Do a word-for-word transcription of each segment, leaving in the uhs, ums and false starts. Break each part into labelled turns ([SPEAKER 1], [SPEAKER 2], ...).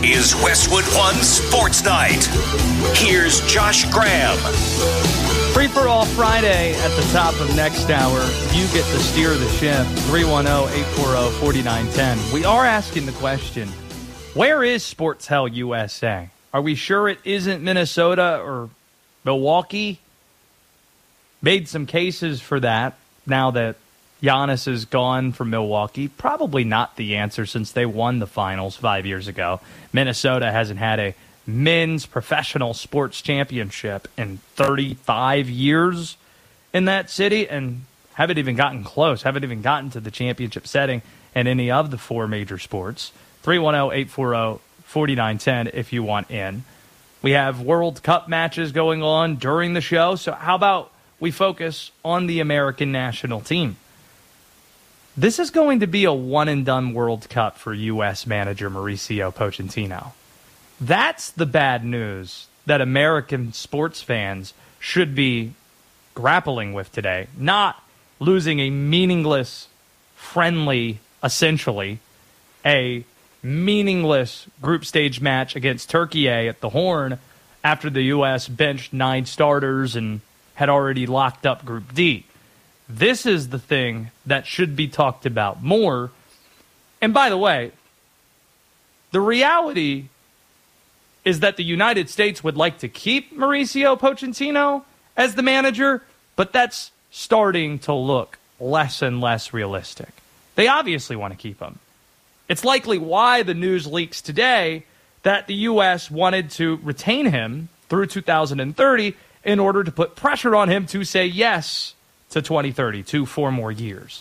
[SPEAKER 1] is Westwood One Sports Night. Here's Josh Graham.
[SPEAKER 2] Free for all Friday at the top of next hour. You get to steer the ship. three one zero, eight four zero, four nine one zero. We are asking the question, where is Sports Hell U S A? Are we sure it isn't Minnesota or Milwaukee? Made some cases for that now that Giannis is gone from Milwaukee. Probably not the answer since they won the finals five years ago. Minnesota hasn't had a men's professional sports championship in thirty-five years in that city and haven't even gotten close, haven't even gotten to the championship setting in any of the four major sports. three one zero, eight four zero, four nine one zero if you want in. We have World Cup matches going on during the show, so how about we focus on the American national team? This is going to be a one-and-done World Cup for U S manager Mauricio Pochettino. That's the bad news that American sports fans should be grappling with today. Not losing a meaningless, friendly, essentially, a meaningless group stage match against Turkey at the Horn after the U S benched nine starters and had already locked up Group D. This is the thing that should be talked about more. And by the way, the reality is that the United States would like to keep Mauricio Pochettino as the manager, but that's starting to look less and less realistic. They obviously want to keep him. It's likely why the news leaks today that the U S wanted to retain him through two thousand thirty in order to put pressure on him to say yes to twenty thirty, to four more years.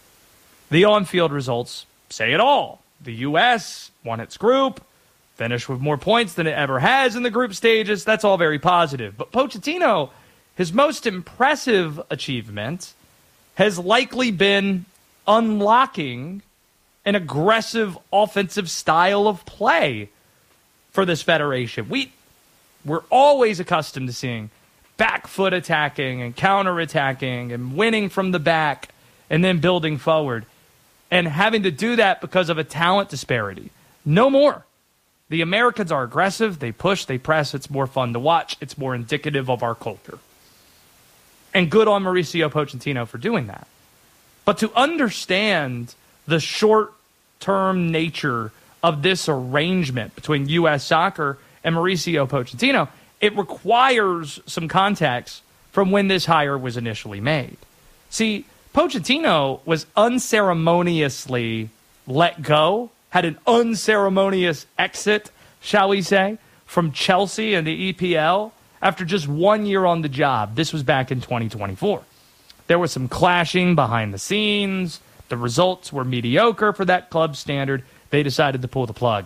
[SPEAKER 2] The on-field results say it all. The U S won its group, finished with more points than it ever has in the group stages. That's all very positive. But Pochettino, his most impressive achievement has likely been unlocking an aggressive offensive style of play for this federation. We, we're always accustomed to seeing back foot attacking and counter-attacking and winning from the back and then building forward and having to do that because of a talent disparity. No more. The Americans are aggressive. They push. They press. It's more fun to watch. It's more indicative of our culture. And good on Mauricio Pochettino for doing that. But to understand the short-term nature of this arrangement between U S Soccer and Mauricio Pochettino, it requires some context from when this hire was initially made. See, Pochettino was unceremoniously let go, had an unceremonious exit, shall we say, from Chelsea and the E P L after just one year on the job. This was back in twenty twenty-four. There was some clashing behind the scenes. The results were mediocre for that club standard. They decided to pull the plug.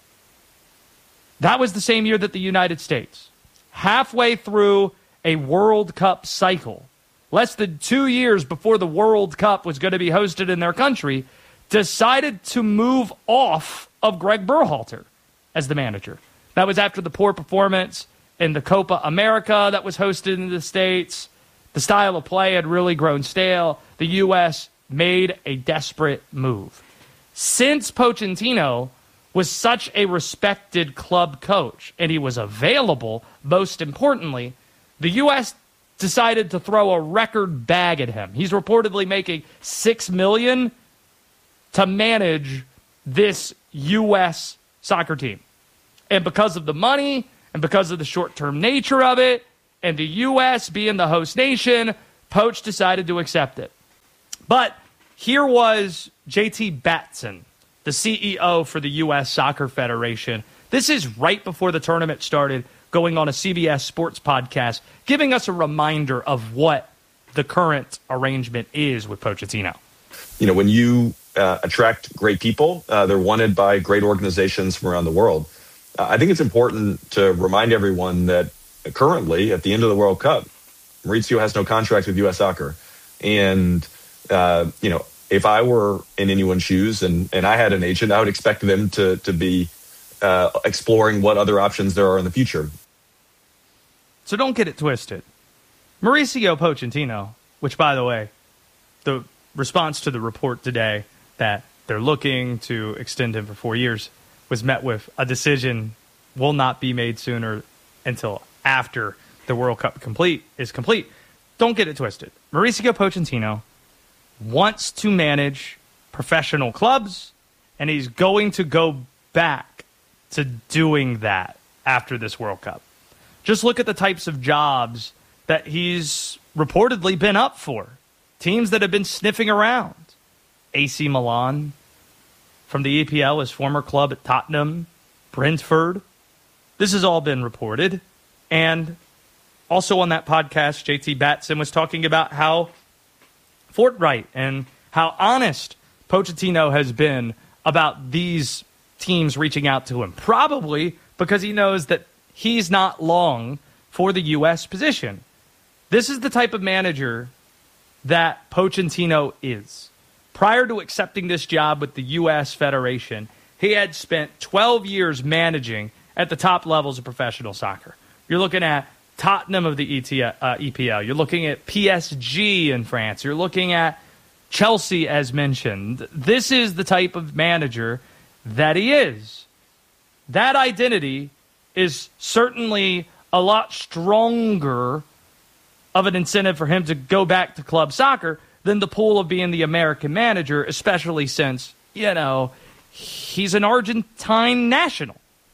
[SPEAKER 2] That was the same year that the United States, halfway through a World Cup cycle, less than two years before the World Cup was going to be hosted in their country, decided to move off of Greg Berhalter as the manager. That was after the poor performance in the Copa America that was hosted in the States. The style of play had really grown stale. The U S made a desperate move. Since Pochettino was such a respected club coach and he was available, most importantly, the U S decided to throw a record bag at him. He's reportedly making six million dollars to manage this U S soccer team. And because of the money and because of the short-term nature of it and the U S being the host nation, Poch decided to accept it. But here was J T Batson, the C E O for the U S Soccer Federation. This is right before the tournament started, going on a C B S Sports podcast, giving us a reminder of what the current arrangement is with Pochettino.
[SPEAKER 3] You know, when you uh, attract great people, uh, they're wanted by great organizations from around the world. Uh, I think it's important to remind everyone that currently, at the end of the World Cup, Mauricio has no contract with U S Soccer. And, uh, you know, if I were in anyone's shoes and, and I had an agent, I would expect them to to be uh, exploring what other options there are in the future.
[SPEAKER 2] So don't get it twisted. Mauricio Pochettino, which, by the way, the response to the report today that they're looking to extend him for four years, was met with a decision will not be made sooner until after the World Cup complete is complete. Don't get it twisted. Mauricio Pochettino wants to manage professional clubs, and he's going to go back to doing that after this World Cup. Just look at the types of jobs that he's reportedly been up for. Teams that have been sniffing around. A C Milan from the E P L, his former club at Tottenham, Brentford. This has all been reported. And also on that podcast, J T Batson was talking about how forthright and how honest Pochettino has been about these teams reaching out to him. Probably because he knows that he's not long for the U S position. This is the type of manager that Pochettino is. Prior to accepting this job with the U S Federation, he had spent twelve years managing at the top levels of professional soccer. You're looking at Tottenham of the E P L. You're looking at P S G in France. You're looking at Chelsea, as mentioned. This is the type of manager that he is. That identity is certainly a lot stronger of an incentive for him to go back to club soccer than the pull of being the American manager, especially since, you know, he's an Argentine national.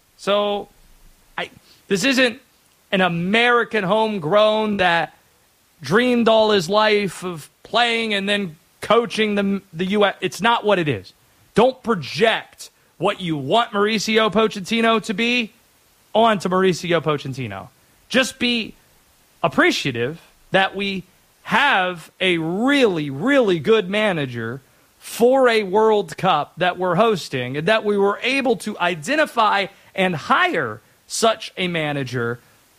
[SPEAKER 2] So I, this isn't an American homegrown that dreamed all his life of playing and then coaching the, the U S. It's not what it is. Don't project what you want Mauricio Pochettino to be onto Mauricio Pochettino. Just be appreciative that we have a really, really good manager for a World Cup that we're hosting, and that we were able to identify and hire such a manager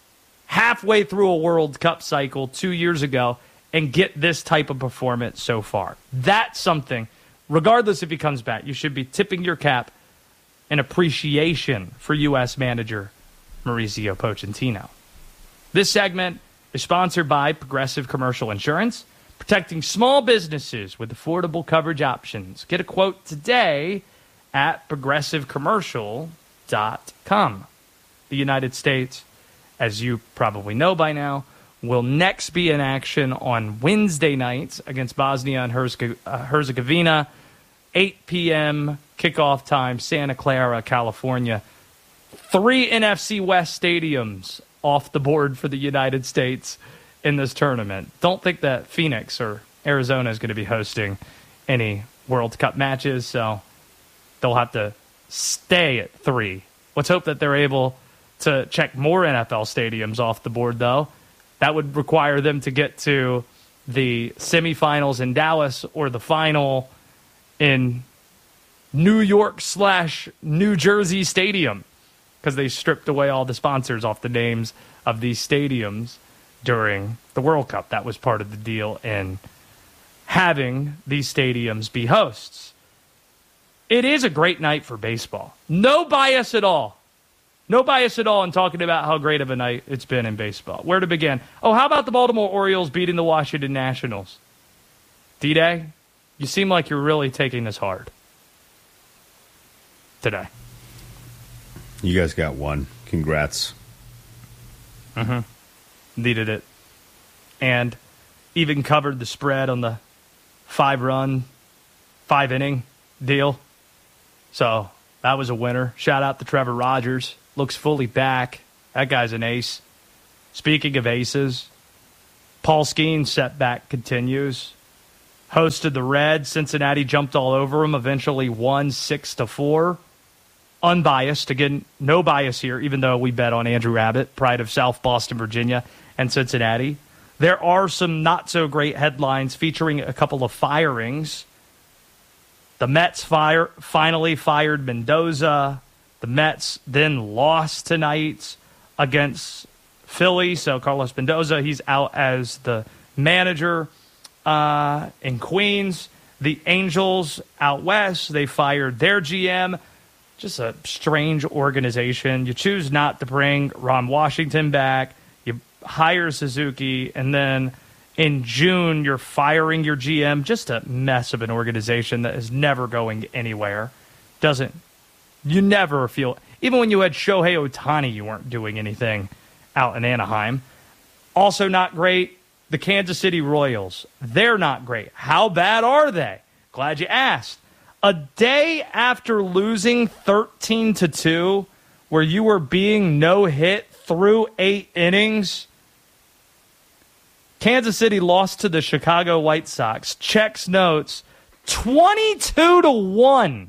[SPEAKER 2] halfway through a World Cup cycle two years ago and get this type of performance so far. That's something, regardless if he comes back, you should be tipping your cap in appreciation for U S manager Mauricio Pochettino. This segment is sponsored by Progressive Commercial Insurance, protecting small businesses with affordable coverage options. Get a quote today at progressive commercial dot com. The United States, as you probably know by now, will next be in action on Wednesday nights against Bosnia and Herzegovina, eight p.m. kickoff time, Santa Clara, California. Three N F C West stadiums off the board for the United States in this tournament. Don't think that Phoenix or Arizona is going to be hosting any World Cup matches, so they'll have to stay at three. Let's hope that they're able to check more N F L stadiums off the board, though. That would require them to get to the semifinals in Dallas or the final in New York slash New Jersey Stadium, because they stripped away all the sponsors off the names of these stadiums during the World Cup. That was part of the deal in having these stadiums be hosts. It is a great night for baseball. No bias at all. No bias at all in talking about how great of a night it's been in baseball. Where to begin? Oh, how about the Baltimore Orioles beating the Washington Nationals? D-Day, you seem like you're really taking this hard today.
[SPEAKER 4] You guys got one. Congrats.
[SPEAKER 2] Mm-hmm. Needed it. And even covered the spread on the five-run, five-inning deal. So that was a winner. Shout out to Trevor Rogers. Looks fully back. That guy's an ace. Speaking of aces, Paul Skeen's setback continues. Hosted the Reds. Cincinnati jumped all over him. Eventually won six to four. Unbiased. Again, no bias here, even though we bet on Andrew Abbott, pride of South Boston, Virginia, and Cincinnati. There are some not-so-great headlines featuring a couple of firings. The Mets fire, finally fired Mendoza. The Mets then lost tonight against Philly. So Carlos Mendoza, he's out as the manager uh, in Queens. The Angels out west, they fired their G M. Just a strange organization. You choose not to bring Ron Washington back. You hire Suzuki, and then in June, you're firing your G M. Just a mess of an organization that is never going anywhere. Doesn't You never feel, even when you had Shohei Ohtani, you weren't doing anything out in Anaheim. Also not great, the Kansas City Royals. They're not great. How bad are they? Glad you asked. A day after losing thirteen to two, where you were being no-hit through eight innings, Kansas City lost to the Chicago White Sox. Checks notes, twenty-two to one.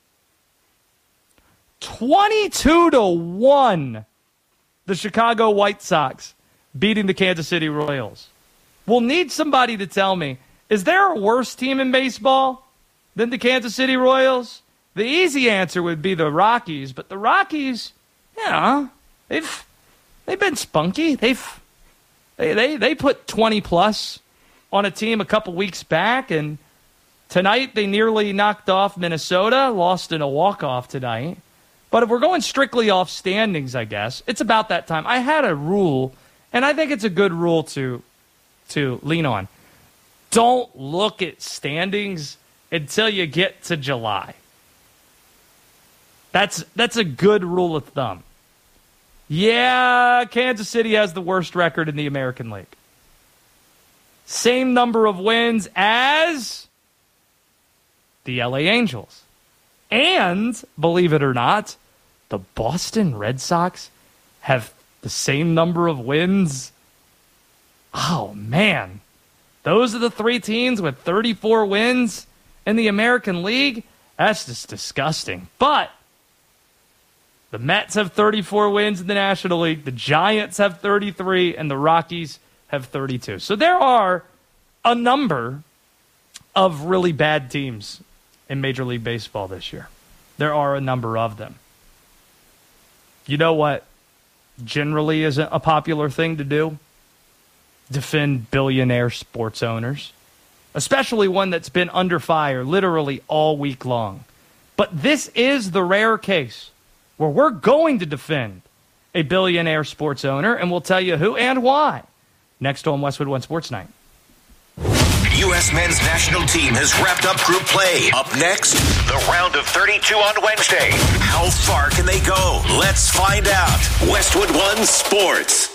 [SPEAKER 2] twenty-two to one. The Chicago White Sox beating the Kansas City Royals. We'll need somebody to tell me, is there a worse team in baseball than the Kansas City Royals? The easy answer would be the Rockies, but the Rockies, yeah, they've they've been spunky. They've they they they put twenty plus on a team a couple weeks back, and tonight they nearly knocked off Minnesota, lost in a walk-off tonight. But if we're going strictly off standings, I guess, it's about that time. I had a rule, and I think it's a good rule to to lean on. Don't look at standings until you get to July. That's that's a good rule of thumb. Yeah, Kansas City has the worst record in the American League. Same number of wins as the L A Angels. And, believe it or not, the Boston Red Sox have the same number of wins. Oh, man. Those are the three teams with thirty-four wins in the American League. That's just disgusting. But the Mets have thirty-four wins in the National League. The Giants have thirty-three, and the Rockies have thirty-two. So there are a number of really bad teams in Major League Baseball this year. There are a number of them. You know what generally isn't a popular thing to do? Defend billionaire sports owners, especially one that's been under fire literally all week long. But this is the rare case where we're going to defend a billionaire sports owner, and we'll tell you who and why next on Westwood One Sports Night.
[SPEAKER 1] U S men's national team has wrapped up group play. Up next, the round of thirty-two on Wednesday. How far can they go? Let's find out. Westwood One Sports.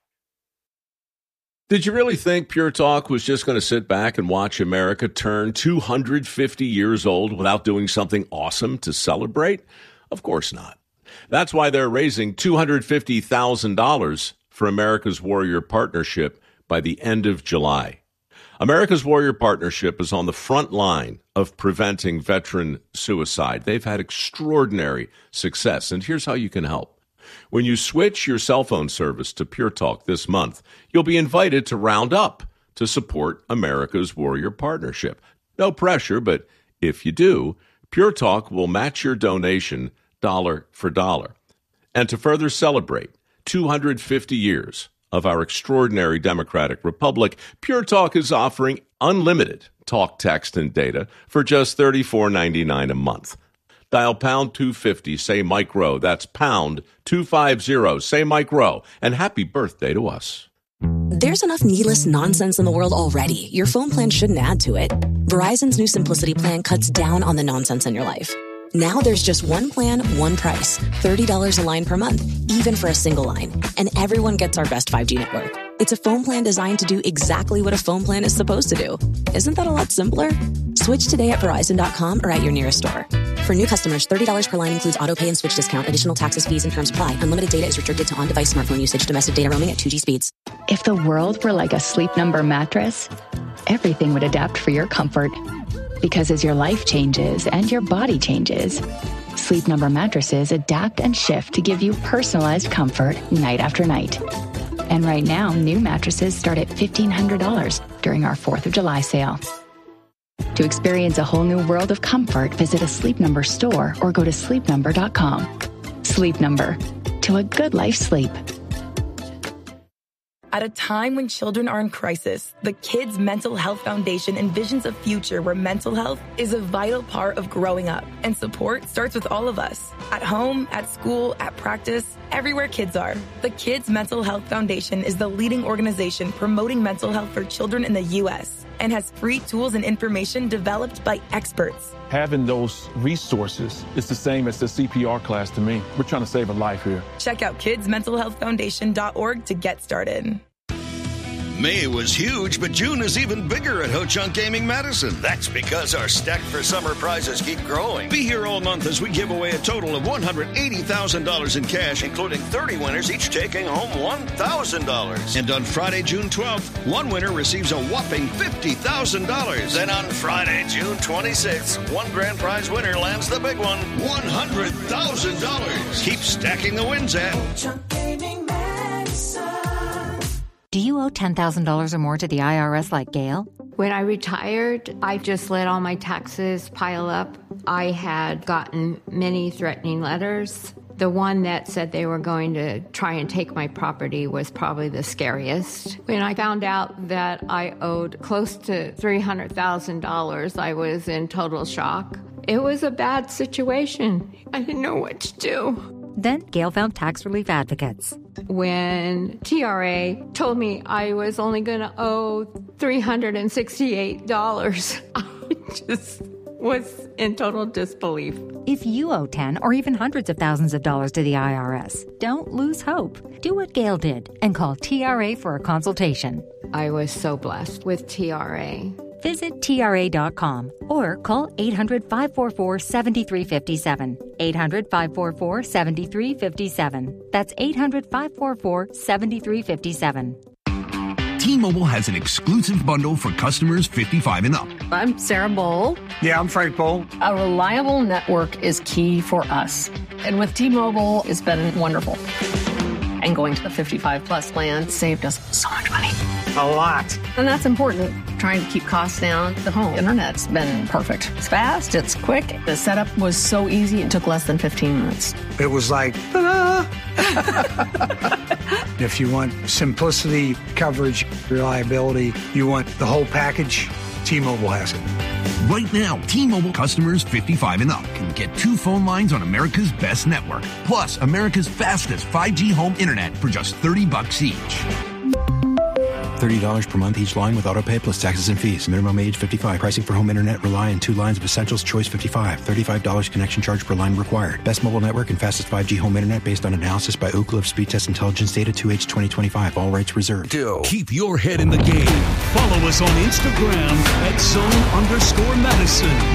[SPEAKER 5] Did you really think Pure Talk was just going to sit back and watch America turn two hundred fifty years old without doing something awesome to celebrate? Of course not. That's why they're raising two hundred fifty thousand dollars for America's Warrior Partnership by the end of July. America's Warrior Partnership is on the front line of preventing veteran suicide. They've had extraordinary success, and here's how you can help. When you switch your cell phone service to Pure Talk this month, you'll be invited to round up to support America's Warrior Partnership. No pressure, but if you do, Pure Talk will match your donation dollar for dollar. And to further celebrate two hundred fifty years of our extraordinary democratic republic, Pure Talk is offering unlimited talk, text, and data for just thirty-four ninety-nine a month. Dial pound two fifty, say Mike Rowe. That's pound two fifty, say Mike Rowe. And happy birthday to us.
[SPEAKER 6] There's enough needless nonsense in the world already. Your phone plan shouldn't add to it. Verizon's new Simplicity plan cuts down on the nonsense in your life. Now there's just one plan, one price. thirty dollars a line per month, even for a single line. And everyone gets our best five G network. It's a phone plan designed to do exactly what a phone plan is supposed to do. Isn't that a lot simpler? Switch today at Verizon dot com or at your nearest store. For new customers, thirty dollars per line includes auto pay and switch discount. Additional taxes, fees, and terms apply. Unlimited data is restricted to on-device smartphone usage. Domestic data roaming at two G speeds.
[SPEAKER 7] If the world were like a Sleep Number mattress, everything would adapt for your comfort. Because as your life changes and your body changes, Sleep Number mattresses adapt and shift to give you personalized comfort night after night. And right now, new mattresses start at fifteen hundred dollars during our fourth of July sale. To experience a whole new world of comfort, visit a Sleep Number store or go to sleep number dot com. Sleep Number. To a good life sleep.
[SPEAKER 8] At a time when children are in crisis, the Kids Mental Health Foundation envisions a future where mental health is a vital part of growing up, and support starts with all of us. At home, at school, at practice, everywhere kids are. The Kids Mental Health Foundation is the leading organization promoting mental health for children in the U S and has free tools and information developed by experts.
[SPEAKER 9] Having those resources is the same as the C P R class to me. We're trying to save a life here.
[SPEAKER 8] Check out kids mental health foundation dot org to get started.
[SPEAKER 10] May was huge, but June is even bigger at Ho Chunk Gaming Madison. That's because our Stacked for Summer prizes keep growing. Be here all month as we give away a total of one hundred eighty thousand dollars in cash, including thirty winners, each taking home one thousand dollars. And on Friday, June twelfth, one winner receives a whopping fifty thousand dollars. Then on Friday, June twenty-sixth, one grand prize winner lands the big one, one hundred thousand dollars. Keep stacking the wins at Ho Chunk Gaming Madison.
[SPEAKER 11] Do you owe ten thousand dollars or more to the I R S like Gail?
[SPEAKER 12] When I retired, I just let all my taxes pile up. I had gotten many threatening letters. The one that said they were going to try and take my property was probably the scariest. When I found out that I owed close to three hundred thousand dollars, I was in total shock. It was a bad situation. I didn't know what to do.
[SPEAKER 11] Then Gail found tax relief advocates.
[SPEAKER 12] When T R A told me I was only going to owe three hundred sixty-eight dollars, I just was in total disbelief.
[SPEAKER 11] If you owe ten or even hundreds of thousands of dollars to the I R S, don't lose hope. Do what Gail did and call T R A for a consultation.
[SPEAKER 12] I was so blessed with T R A.
[SPEAKER 11] Visit T R A dot com or call eight hundred, five four four, seven three five seven. eight hundred, five four four, seven three five seven. That's eight hundred, five four four, seven three five seven.
[SPEAKER 13] T-Mobile has an exclusive bundle for customers fifty-five and up.
[SPEAKER 14] I'm Sarah Bowl.
[SPEAKER 15] Yeah, I'm Frank Bowl.
[SPEAKER 14] A reliable network is key for us. And with T-Mobile, it's been wonderful. And going to the fifty-five plus plan saved us so much money.
[SPEAKER 15] A lot.
[SPEAKER 14] And that's important. Trying to keep costs down. The home internet's been perfect. It's fast. It's quick. The setup was so easy. It took less than fifteen minutes.
[SPEAKER 15] It was like, ta-da! If you want simplicity, coverage, reliability, you want the whole package, T-Mobile has it.
[SPEAKER 13] Right now, T-Mobile customers fifty-five and up can get two phone lines on America's best network, plus America's fastest five G home internet for just thirty bucks each.
[SPEAKER 16] thirty dollars per month each line with autopay plus taxes and fees. Minimum age fifty-five. Pricing for home internet rely on two lines of Essentials Choice fifty-five. thirty-five dollars connection charge per line required. Best mobile network and fastest five G home internet based on analysis by Ookla of Speed Test Intelligence Data two H twenty twenty-five. All rights reserved.
[SPEAKER 13] Do. Keep your head in the game.
[SPEAKER 17] Follow us on Instagram at zone underscore Madison.